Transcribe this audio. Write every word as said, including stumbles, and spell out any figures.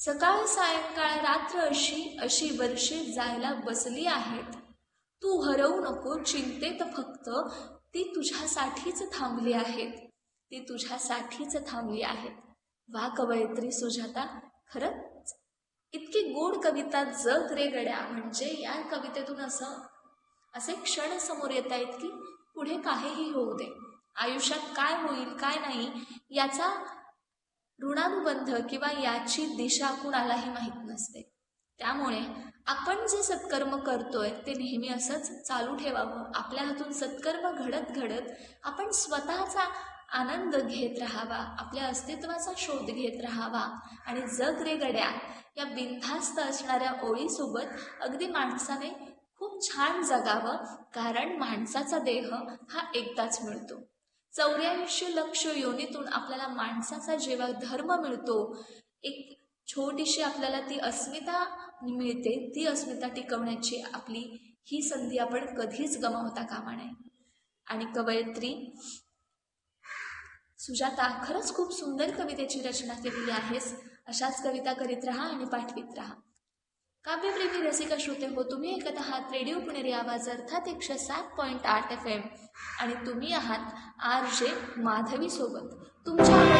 सकाळ सायंकाळ रात्र अशी अशी वर्षे जायला बसली आहेत. तू हरवू नको चिंतेत, फक्त ती तुझ्यासाठीच थांबली आहेत. ती तुझ्यासाठीच थांबली आहेत. वा कवयित्री सुजाता, खरंच इतकी गोड कविता जग रे गड्या. म्हणजे या कवितेतून असं असे क्षण समोर येत आहेत की पुढे काहीही होऊ दे, आयुष्यात काय होईल काय नाही याचा ऋणानुबंध किंवा याची दिशा कुणालाही माहीत नसते. त्यामुळे आपण जे सत्कर्म करतोय ते नेहमी असंच चालू ठेवावं. आपल्या हातून सत्कर्म घडत घडत आपण स्वतःचा आनंद घेत राहावा, आपल्या अस्तित्वाचा शोध घेत राहावा. आणि जग रे गड्या या बिनधास्त असणाऱ्या ओळीसोबत अगदी माणसाने खूप छान जगावं. कारण माणसाचा देह हा एकदाच मिळतो. चौऱ्याऐंशी लक्ष योनीतून आपल्याला माणसाचा जेव्हा धर्म मिळतो, एक छोटीशी आपल्याला ती अस्मिता मिळते. ती अस्मिता टिकवण्याची आपली ही संधी आपण कधीच गमावता कामा नये. आणि कवयित्री सुजाता, खरंच खूप सुंदर कवितेची रचना केलेली आहेस. अशाच कविता करीत राहा आणि पाठवीत राहा. काव्यप्रेमी रसिका श्रोते हो, तुम्ही ऐकत आहात रेडिओ पुणेरी आवाज, अर्थात एकशे सात पॉईंट आठ एफ एम. आणि तुम्ही आहात आर जे माधवी सोबत तुमच्या